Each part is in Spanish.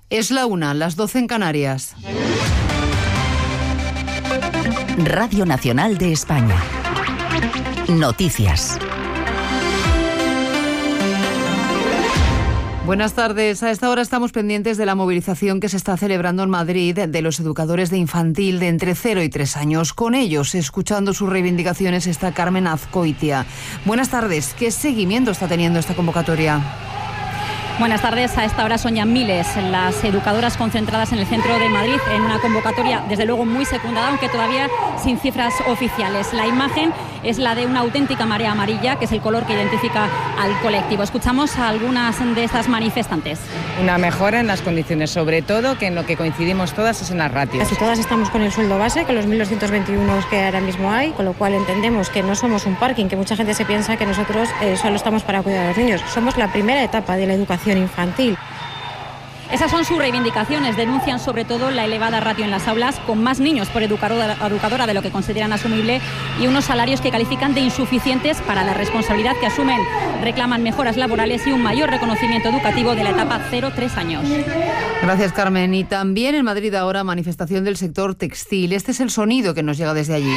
Es la 1, las 12 en Canarias. Radio Nacional de España. Noticias. Buenas tardes. A esta hora estamos pendientes de la movilización que se está celebrando en Madrid de los educadores de infantil de entre 0 y 3 años. Con ellos, escuchando sus reivindicaciones, está Carmen Azcoitia. Buenas tardes. ¿Qué seguimiento está teniendo esta convocatoria? Buenas tardes. A esta hora son ya miles las educadoras concentradas en el centro de Madrid en una convocatoria, desde luego muy secundada, aunque todavía sin cifras oficiales. La imagen es la de una auténtica marea amarilla, que es el color que identifica al colectivo. Escuchamos a algunas de estas manifestantes. Una mejora en las condiciones, sobre todo, que en lo que coincidimos todas es en las ratios. Casi todas estamos con el sueldo base, con los 1.221 que ahora mismo hay, con lo cual entendemos que no somos un parking, que mucha gente se piensa que nosotros solo estamos para cuidar a los niños. Somos la primera etapa de la educación infantil. Esas son sus reivindicaciones. Denuncian sobre todo la elevada ratio en las aulas, con más niños por educadora de lo que consideran asumible, y unos salarios que califican de insuficientes para la responsabilidad que asumen. Reclaman mejoras laborales y un mayor reconocimiento educativo de la etapa 0-3 años. Gracias, Carmen. Y también en Madrid ahora manifestación del sector textil. Este es el sonido que nos llega desde allí.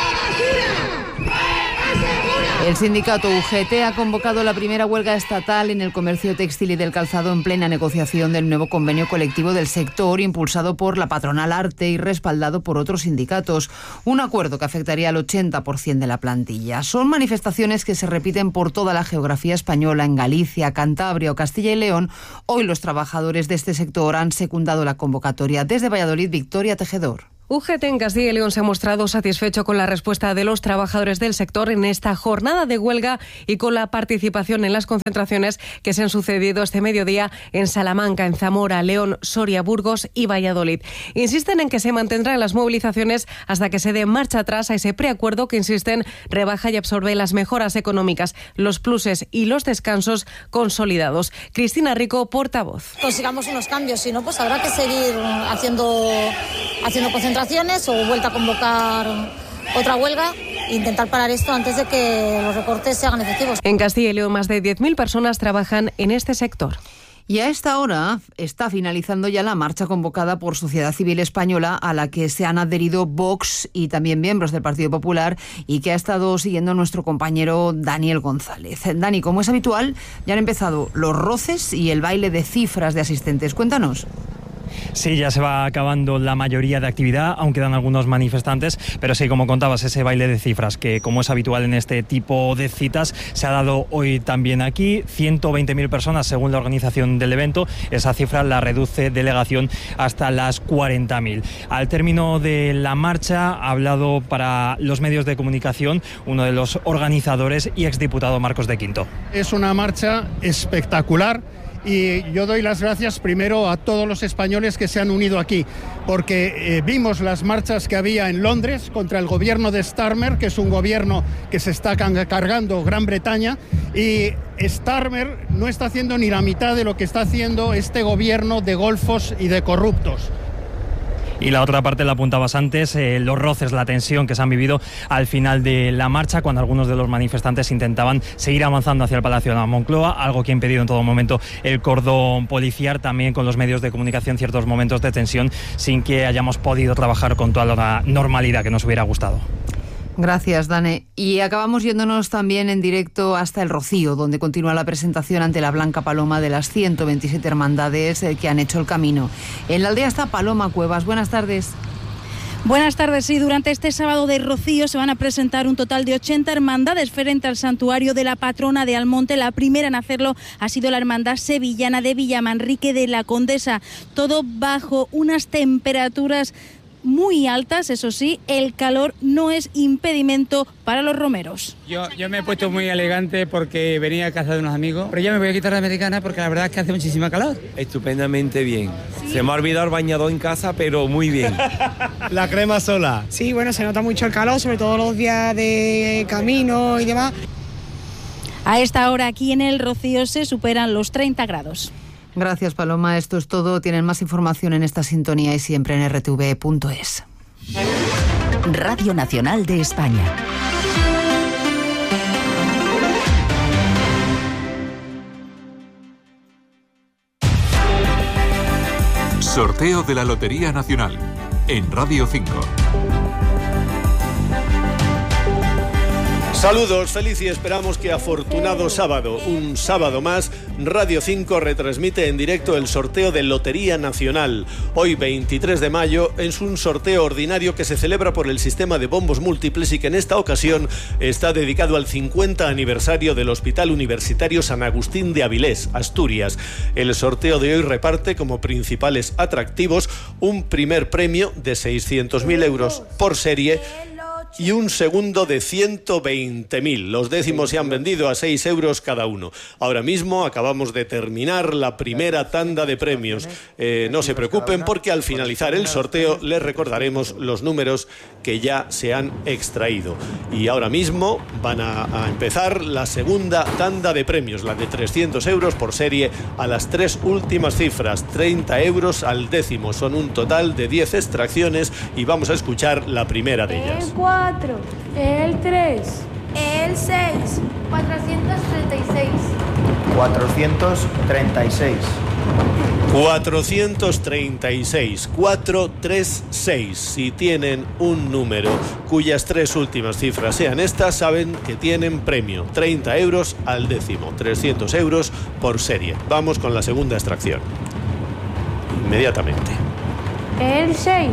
El sindicato UGT ha convocado la primera huelga estatal en el comercio textil y del calzado en plena negociación del nuevo convenio colectivo del sector, impulsado por la patronal Arte y respaldado por otros sindicatos. Un acuerdo que afectaría al 80% de la plantilla. Son manifestaciones que se repiten por toda la geografía española. En Galicia, Cantabria o Castilla y León, hoy los trabajadores de este sector han secundado la convocatoria. Desde Valladolid, Victoria Tejedor. UGT en Castilla y León se ha mostrado satisfecho con la respuesta de los trabajadores del sector en esta jornada de huelga y con la participación en las concentraciones que se han sucedido este mediodía en Salamanca, en Zamora, León, Soria, Burgos y Valladolid. Insisten en que se mantendrán las movilizaciones hasta que se dé marcha atrás a ese preacuerdo que, insisten, rebaja y absorbe las mejoras económicas, los pluses y los descansos consolidados. Cristina Rico, portavoz. Consigamos unos cambios, si no, pues habrá que seguir haciendo concentraciones o vuelta a convocar otra huelga e intentar parar esto antes de que los recortes se hagan efectivos. En Castilla y León, más de 10.000 personas trabajan en este sector. Y a esta hora está finalizando ya la marcha convocada por Sociedad Civil Española, a la que se han adherido Vox y también miembros del Partido Popular, y que ha estado siguiendo nuestro compañero Daniel González. Dani, como es habitual, ya han empezado los roces y el baile de cifras de asistentes. Cuéntanos. Sí, ya se va acabando la mayoría de actividad, aún quedan algunos manifestantes, pero sí, como contabas, ese baile de cifras, que como es habitual en este tipo de citas, se ha dado hoy también aquí. 120.000 personas según la organización del evento. Esa cifra la reduce delegación hasta las 40.000. Al término de la marcha ha hablado para los medios de comunicación uno de los organizadores y exdiputado Marcos de Quinto. Es una marcha espectacular. Y yo doy las gracias primero a todos los españoles que se han unido aquí, porque vimos las marchas que había en Londres contra el gobierno de Starmer, que es un gobierno que se está cargando Gran Bretaña, y Starmer no está haciendo ni la mitad de lo que está haciendo este gobierno de golfos y de corruptos. Y la otra parte la apuntabas antes, los roces, la tensión que se han vivido al final de la marcha, cuando algunos de los manifestantes intentaban seguir avanzando hacia el Palacio de la Moncloa, algo que ha impedido en todo momento el cordón policial, también con los medios de comunicación ciertos momentos de tensión, sin que hayamos podido trabajar con toda la normalidad que nos hubiera gustado. Gracias, Dane. Y acabamos yéndonos también en directo hasta El Rocío, donde continúa la presentación ante la Blanca Paloma de las 127 hermandades que han hecho el camino. En la aldea está Paloma Cuevas. Buenas tardes. Buenas tardes. Sí, durante este sábado de Rocío se van a presentar un total de 80 hermandades frente al santuario de la patrona de Almonte. La primera en hacerlo ha sido la hermandad sevillana de Villamanrique de la Condesa. Todo bajo unas temperaturas muy altas, eso sí, el calor no es impedimento para los romeros. Yo me he puesto muy elegante porque venía a casa de unos amigos, pero ya me voy a quitar la americana porque la verdad es que hace muchísima calor. Estupendamente bien. ¿Sí? Se me ha olvidado el bañador en casa, pero muy bien. La crema sola. Sí, bueno, se nota mucho el calor, sobre todo los días de camino y demás. A esta hora aquí en El Rocío se superan los 30 grados. Gracias, Paloma. Esto es todo. Tienen más información en esta sintonía y siempre en rtv.es. Radio Nacional de España. Sorteo de la Lotería Nacional en Radio 5. Saludos, feliz y esperamos que afortunado sábado. Un sábado más, Radio 5 retransmite en directo el sorteo de Lotería Nacional. Hoy, 23 de mayo, es un sorteo ordinario que se celebra por el sistema de bombos múltiples y que en esta ocasión está dedicado al 50 aniversario del Hospital Universitario San Agustín de Avilés, Asturias. El sorteo de hoy reparte como principales atractivos un primer premio de 600.000 euros por serie y un segundo de 120.000. Los décimos se han vendido a 6 euros cada uno. Ahora mismo acabamos de terminar la primera tanda de premios. No se preocupen porque al finalizar el sorteo les recordaremos los números que ya se han extraído. Y ahora mismo van a empezar la segunda tanda de premios, la de 300 euros por serie a las 3 últimas cifras, 30 euros al décimo. Son un total de 10 extracciones y vamos a escuchar la primera de ellas. El 4, el 3, el 6, 436. 436. 436, 436. Si tienen un número cuyas 3 últimas cifras sean estas, saben que tienen premio. 30 euros al décimo, 300 euros por serie. Vamos con la segunda extracción. Inmediatamente. El 6.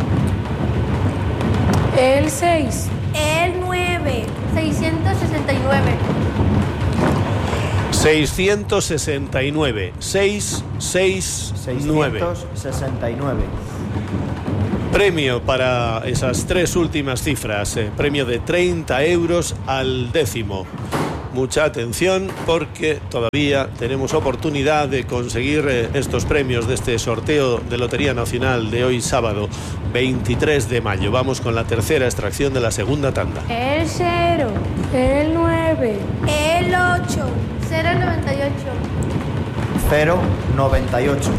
El 6. El 9. 669. 669. 669. 669. Premio para esas 3 últimas cifras. Premio de 30 euros al décimo. Mucha atención porque todavía tenemos oportunidad de conseguir estos premios de este sorteo de Lotería Nacional de hoy sábado 23 de mayo. Vamos con la tercera extracción de la segunda tanda. El 0, el 9, el 8, 098. 098.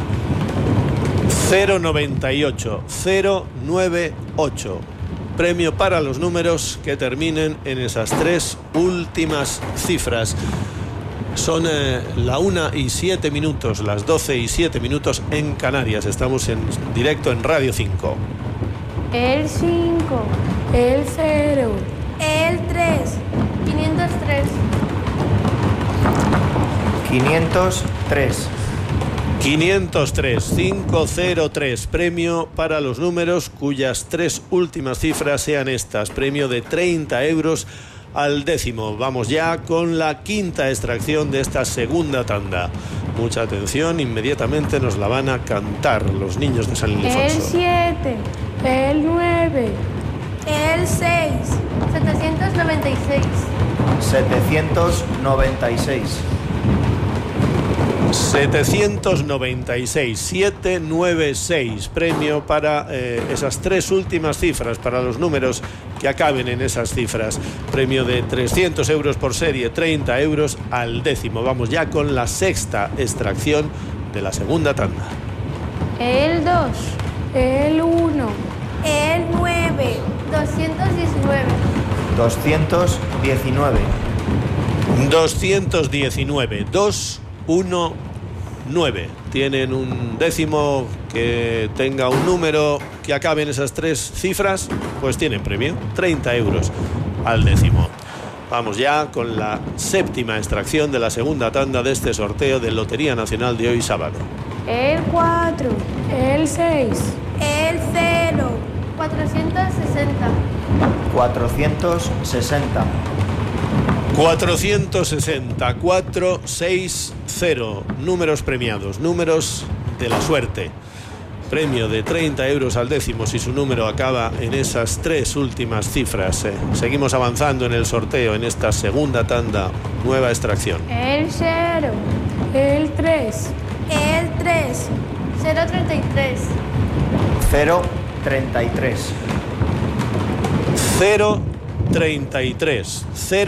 098. 098. Premio para los números que terminen en esas 3 últimas cifras. Son la 1:07, las 12:07 en Canarias. Estamos en directo en Radio 5. El 5, el 0, el 3, 503. 503. 503, 503, premio para los números cuyas 3 últimas cifras sean estas, premio de 30 euros al décimo. Vamos ya con la quinta extracción de esta segunda tanda. Mucha atención, inmediatamente nos la van a cantar los niños de San Ildefonso. El 7, el 9, el 6, 796. 796. 796, 796, premio para esas 3 últimas cifras, para los números que acaben en esas cifras. Premio de 300 euros por serie, 30 euros al décimo. Vamos ya con la sexta extracción de la segunda tanda. El 2, el 1, el 9, 219. 219. 219, 219. Tienen un décimo que tenga un número que acabe en esas 3 cifras, pues tienen premio, 30 euros al décimo. Vamos ya con la séptima extracción de la segunda tanda de este sorteo de Lotería Nacional de hoy sábado. El 4, el 6, el 0, 460. 460. 460, 460, números premiados, números de la suerte. Premio de 30 euros al décimo si su número acaba en esas 3 últimas cifras. Seguimos avanzando en el sorteo en esta segunda tanda, nueva extracción. El 0, el 3, el 3, 033. 033. 033,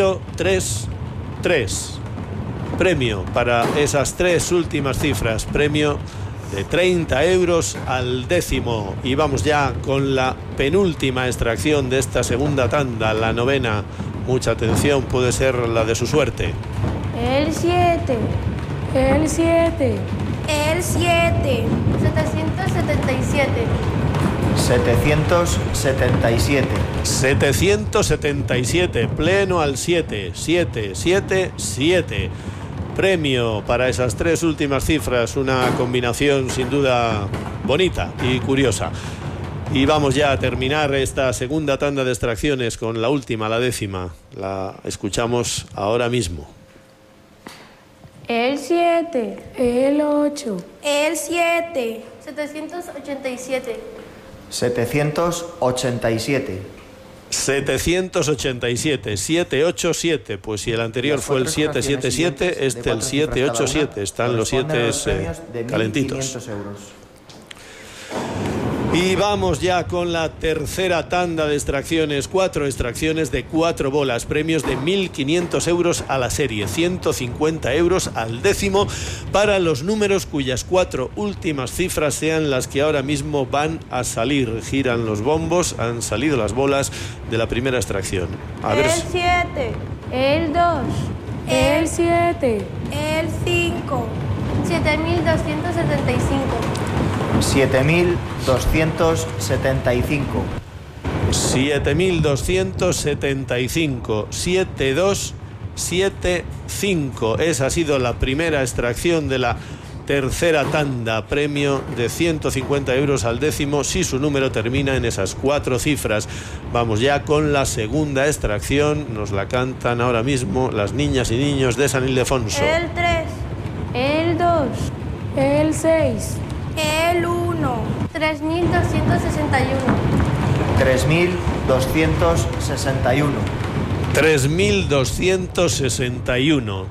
033. Premio para esas 3 últimas cifras, premio de 30 euros al décimo. Y vamos ya con la penúltima extracción de esta segunda tanda, la novena. Mucha atención, puede ser la de su suerte. El 7, el 7, El 7. 777. 777. 777, pleno al 7. 777. Premio para esas tres últimas cifras, una combinación sin duda bonita y curiosa. Y vamos ya a terminar esta segunda tanda de extracciones con la última, la décima. La escuchamos ahora mismo. El 7. El 8. El 7. 787. 787. 787, 787. Pues si el anterior fue el 777, este el 787. Están los 7 calentitos. Y vamos ya con la tercera tanda de extracciones. 4 extracciones de 4 bolas. Premios de 1.500 euros a la serie. 150 euros al décimo para los números cuyas 4 últimas cifras sean las que ahora mismo van a salir. Giran los bombos, han salido las bolas de la primera extracción. A ver. El 7. El 2. El 7. El 5. 7.275. 7.275. 7.275. 7275. Esa ha sido la primera extracción de la tercera tanda. Premio de 150 euros al décimo si su número termina en esas 4 cifras. Vamos ya con la segunda extracción. Nos la cantan ahora mismo las niñas y niños de San Ildefonso. El 3. El 2. El 6. El 1. 3.261. 3.261. 3.261.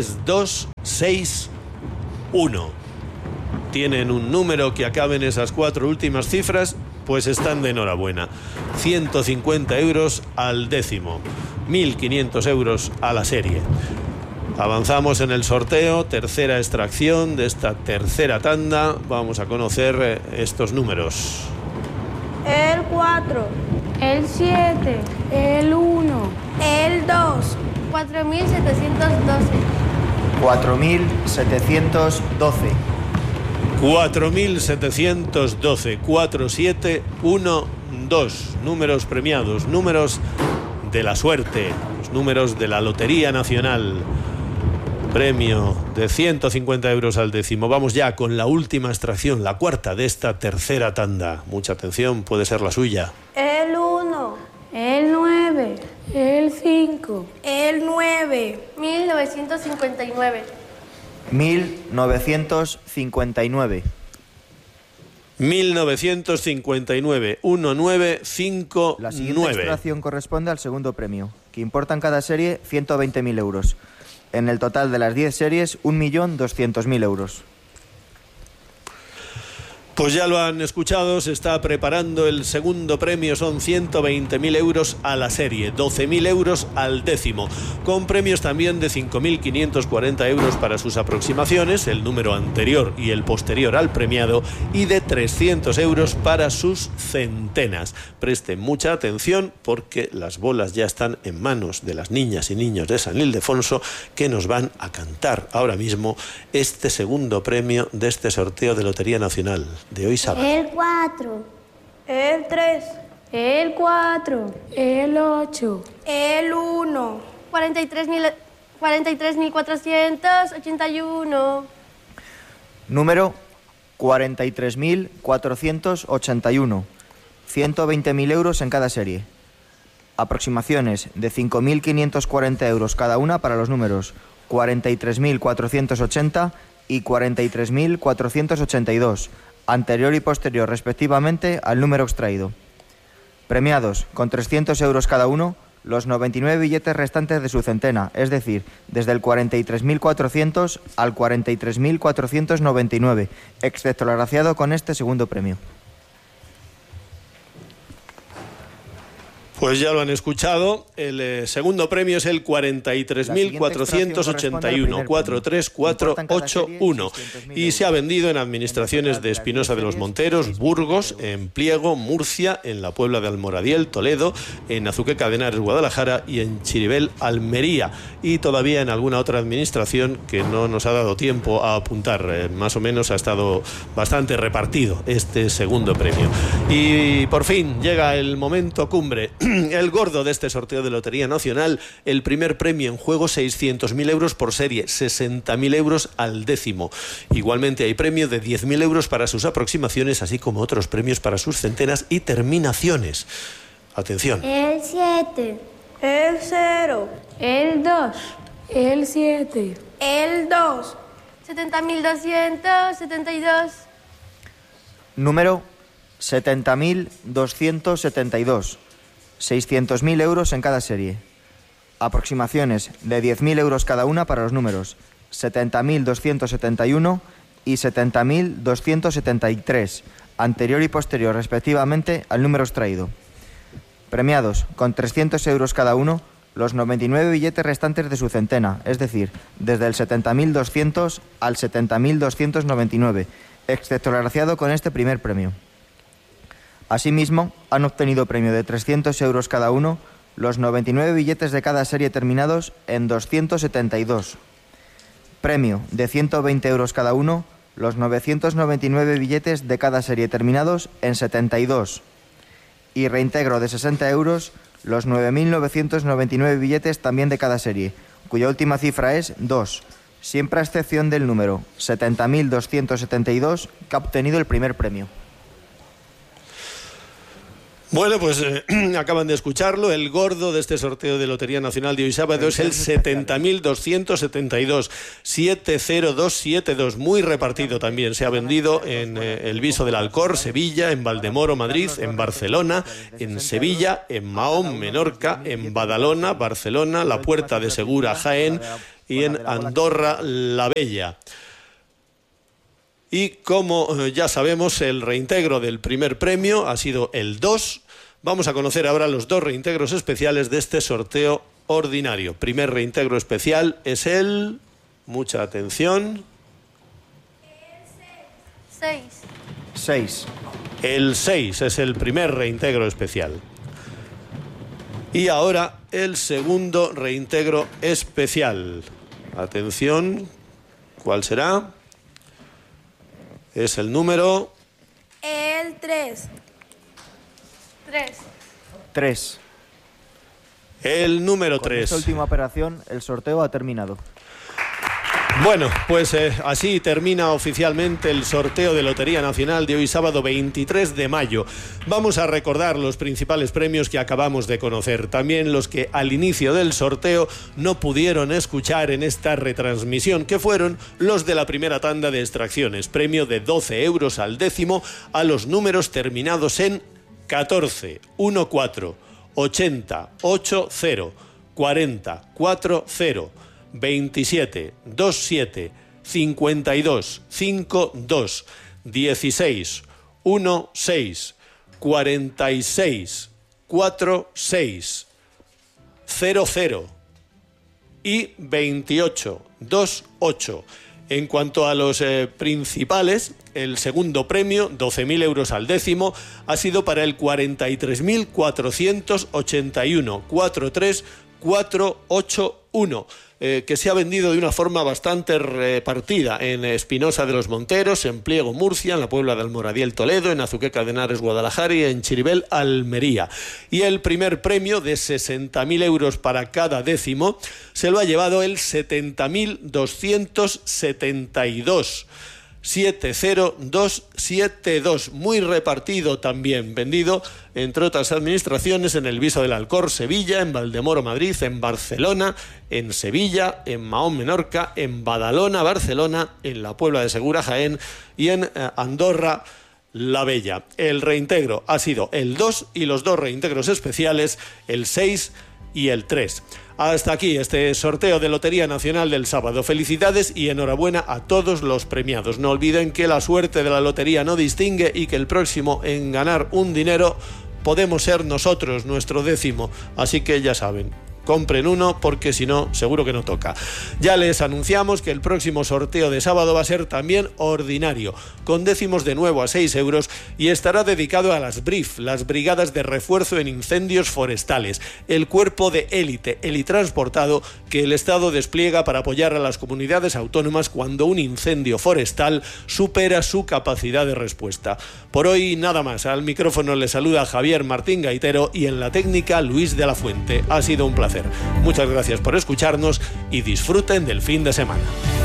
3261. Tienen un número que acabe en esas 4 últimas cifras, pues están de enhorabuena. 150 euros al décimo. 1.500 euros a la serie. Avanzamos en el sorteo, tercera extracción de esta tercera tanda. Vamos a conocer estos números. El 4. El 7. El 1. El 2. 4.712. 4.712. 4.712. 4712. Números premiados, números de la suerte, los números de la Lotería Nacional. Premio de 150 euros al décimo. Vamos ya con la última extracción, la cuarta de esta tercera tanda. Mucha atención, puede ser la suya. El 1. El 9. El 5. El 9. 1959. 1959. 1959. 1959. La siguiente extracción corresponde al segundo premio, que importa en cada serie 120.000 euros. En el total de las 10 series, 1.200.000 euros. Pues ya lo han escuchado, se está preparando el segundo premio, son 120.000 euros a la serie, 12.000 euros al décimo, con premios también de 5.540 euros para sus aproximaciones, el número anterior y el posterior al premiado, y de 300 euros para sus centenas. Presten mucha atención porque las bolas ya están en manos de las niñas y niños de San Ildefonso, que nos van a cantar ahora mismo este segundo premio de este sorteo de Lotería Nacional de hoy sábado. El 4. El 3. El 4. El 8. El 1. 43.481. Número 43.481. 120.000 euros en cada serie. Aproximaciones de 5.540 euros cada una para los números 43.480 y 43.482. Anterior y posterior respectivamente al número extraído. Premiados con 300 euros cada uno los 99 billetes restantes de su centena, es decir, desde el 43.400 al 43.499, excepto el agraciado con este segundo premio. Pues ya lo han escuchado, el segundo premio es el 43.481, 43481, y se ha vendido en administraciones de Espinosa de los Monteros, Burgos, en Pliego, Murcia, en la Puebla de Almoradiel, Toledo, en Azuqueca de Henares, Guadalajara, y en Chiribel, Almería, y todavía en alguna otra administración que no nos ha dado tiempo a apuntar. Más o menos ha estado bastante repartido este segundo premio. Y por fin llega el momento cumbre, el gordo de este sorteo de Lotería Nacional. El primer premio en juego, 600.000 euros por serie, 60.000 euros al décimo. Igualmente hay premio de 10.000 euros para sus aproximaciones, así como otros premios para sus centenas y terminaciones. Atención. El 7, el 0, el 2, el 7, el 2, 70.272. Número 70.272. 600.000 euros en cada serie. Aproximaciones de 10.000 euros cada una para los números 70.271 y 70.273, anterior y posterior respectivamente al número extraído. Premiados con 300 euros cada uno los 99 billetes restantes de su centena, es decir, desde el 70.200 al 70.299, excepto el agraciado con este primer premio. Asimismo, han obtenido premio de 300 euros cada uno los 99 billetes de cada serie terminados en 272. Premio de 120 euros cada uno los 999 billetes de cada serie terminados en 72. Y reintegro de 60 euros los 9.999 billetes también de cada serie, cuya última cifra es 2, siempre a excepción del número 70.272 que ha obtenido el primer premio. Bueno, pues acaban de escucharlo. El gordo de este sorteo de Lotería Nacional de hoy sábado es el 70.272, 70272, muy repartido también. Se ha vendido en el Viso del Alcor, Sevilla, en Valdemoro, Madrid, en Barcelona, en Sevilla, en Mahón, Menorca, en Badalona, Barcelona, La Puerta de Segura, Jaén, y en Andorra, La Bella. Y como ya sabemos, el reintegro del primer premio ha sido el 2. Vamos a conocer ahora los dos reintegros especiales de este sorteo ordinario. Primer reintegro especial es el... Mucha atención. 6. El 6 es el primer reintegro especial. Y ahora el segundo reintegro especial. Atención, ¿cuál será? Es el número... El 3. 3. El número Con 3. esta última operación, el sorteo ha terminado. Bueno, pues así termina oficialmente el sorteo de Lotería Nacional de hoy sábado 23 de mayo. Vamos a recordar los principales premios que acabamos de conocer, también los que al inicio del sorteo no pudieron escuchar en esta retransmisión, que fueron los de la primera tanda de extracciones, premio de 12 euros al décimo a los números terminados en 14, 14, 80, 80, 40, 40, 27, 27, 52, 52, 16, 16, 46, 46, 00 y 28, 28. En cuanto a los principales, el segundo premio, 12.000 euros al décimo, ha sido para el 43.481, 43481, que se ha vendido de una forma bastante repartida en Espinosa de los Monteros, en Pliego, Murcia, en la Puebla de Almoradiel, Toledo, en Azuqueca de Henares, Guadalajara, y en Chiribel, Almería. Y el primer premio de 60.000 euros para cada décimo se lo ha llevado el 70.272. 70272, muy repartido también, vendido entre otras administraciones en el Viso del Alcor, Sevilla, en Valdemoro, Madrid, en Barcelona, en Sevilla, en Mahón, Menorca, en Badalona, Barcelona, en la Puebla de Segura, Jaén, y en Andorra, La Bella. El reintegro ha sido el 2 y los dos reintegros especiales, el 6 y el 3. Hasta aquí este sorteo de Lotería Nacional del sábado. Felicidades y enhorabuena a todos los premiados. No olviden que la suerte de la lotería no distingue y que el próximo en ganar un dinero podemos ser nosotros nuestro 10º, así que ya saben, compren uno porque si no, seguro que no toca. Ya les anunciamos que el próximo sorteo de sábado va a ser también ordinario, con décimos de nuevo a 6 euros y estará dedicado a las BRIF, las Brigadas de Refuerzo en Incendios Forestales, el cuerpo de élite, helitransportado que el Estado despliega para apoyar a las comunidades autónomas cuando un incendio forestal supera su capacidad de respuesta. Por hoy nada más, al micrófono le saluda Javier Martín Gaitero y en la técnica Luis de la Fuente. Ha sido un placer. Muchas gracias por escucharnos y disfruten del fin de semana.